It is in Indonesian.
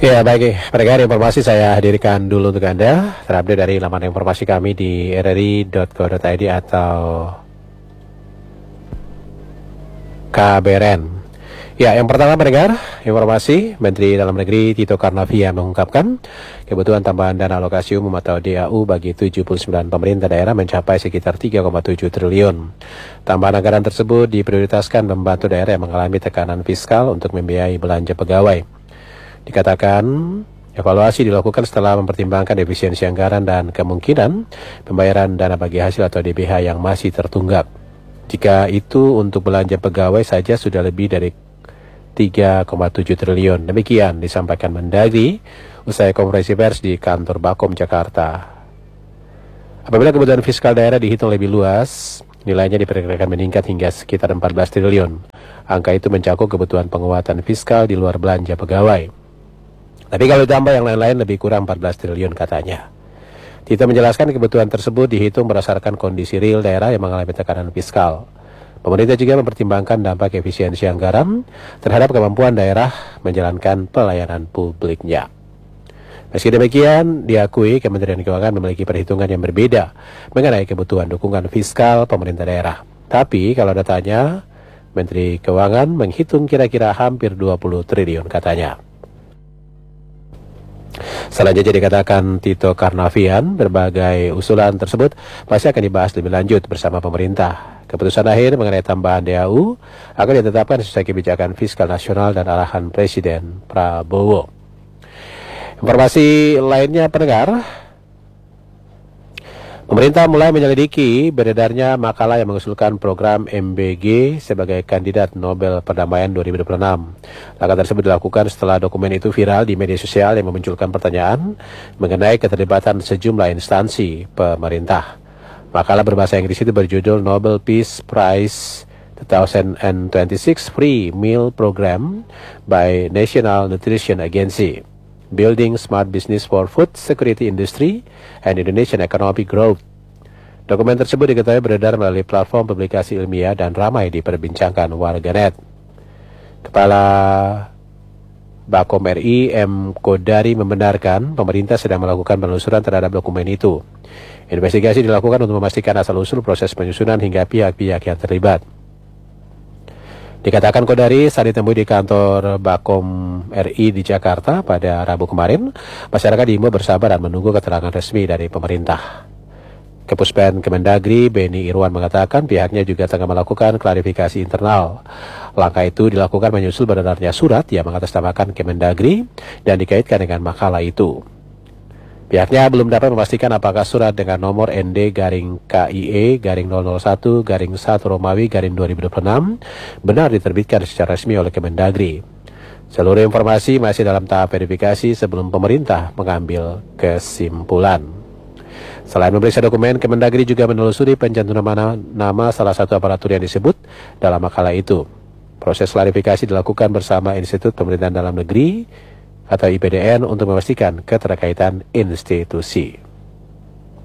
Ya, baik. Pendengar informasi saya hadirkan dulu untuk Anda. Terupdate dari laman informasi kami di rri.co.id atau KBRN. Ya, yang pertama pendengar, informasi Menteri Dalam Negeri Tito Karnavian mengungkapkan kebutuhan tambahan dana alokasi umum atau DAU bagi 79 pemerintah daerah mencapai sekitar 3,7 triliun. Tambahan anggaran tersebut diprioritaskan membantu daerah yang mengalami tekanan fiskal untuk membiayai belanja pegawai. Dikatakan, evaluasi dilakukan setelah mempertimbangkan efisiensi anggaran dan kemungkinan pembayaran dana bagi hasil atau DBH yang masih tertunggak. Jika itu untuk belanja pegawai saja sudah lebih dari 3,7 triliun. Demikian disampaikan Mendagri usai konferensi pers di kantor Bakom Jakarta. Apabila kebutuhan fiskal daerah dihitung lebih luas, nilainya diperkirakan meningkat hingga sekitar 14 triliun. Angka itu mencakup kebutuhan penguatan fiskal di luar belanja pegawai. Tapi kalau ditambah yang lain-lain lebih kurang 14 triliun katanya. Tito menjelaskan kebutuhan tersebut dihitung berdasarkan kondisi real daerah yang mengalami tekanan fiskal. Pemerintah juga mempertimbangkan dampak efisiensi anggaran terhadap kemampuan daerah menjalankan pelayanan publiknya. Meski demikian, diakui Kementerian Keuangan memiliki perhitungan yang berbeda mengenai kebutuhan dukungan fiskal pemerintah daerah. Tapi kalau datanya, Menteri Keuangan menghitung kira-kira hampir 20 triliun katanya. Selanjutnya dikatakan Tito Karnavian, berbagai usulan tersebut masih akan dibahas lebih lanjut bersama pemerintah. Keputusan akhir mengenai tambahan DAU akan ditetapkan sesuai kebijakan fiskal nasional dan arahan Presiden Prabowo. Informasi lainnya pendengar, pemerintah mulai menyelidiki beredarnya makalah yang mengusulkan program MBG sebagai kandidat Nobel Perdamaian 2026. Langkah tersebut dilakukan setelah dokumen itu viral di media sosial yang memunculkan pertanyaan mengenai keterlibatan sejumlah instansi pemerintah. Makalah berbahasa Inggris itu berjudul Nobel Peace Prize 2026 Free Meal Program by National Nutrition Agency, Building Smart Business for Food Security Industry and Indonesian Economic Growth. Dokumen tersebut diketahui beredar melalui platform publikasi ilmiah dan ramai diperbincangkan warganet. Kepala Bakom RI M. Kodari membenarkan pemerintah sedang melakukan penelusuran terhadap dokumen itu. Investigasi dilakukan untuk memastikan asal-usul proses penyusunan hingga pihak-pihak yang terlibat. Dikatakan Kodari saat ditemui di kantor Bakom RI di Jakarta pada Rabu kemarin, masyarakat diimbau bersabar dan menunggu keterangan resmi dari pemerintah. Kepuspen Kemendagri Beni Irwan mengatakan pihaknya juga tengah melakukan klarifikasi internal. Langkah itu dilakukan menyusul beredarnya surat yang mengatasnamakan Kemendagri dan dikaitkan dengan makalah itu. Pihaknya belum dapat memastikan apakah surat dengan nomor ND-KIE-001-1 Romawi-2026 benar diterbitkan secara resmi oleh Kemendagri. Seluruh informasi masih dalam tahap verifikasi sebelum pemerintah mengambil kesimpulan. Selain memeriksa dokumen, Kemendagri juga menelusuri pencantuman nama salah satu aparatur yang disebut dalam makalah itu. Proses klarifikasi dilakukan bersama Institut Pemerintahan Dalam Negeri atau IPDN untuk memastikan keterkaitan institusi.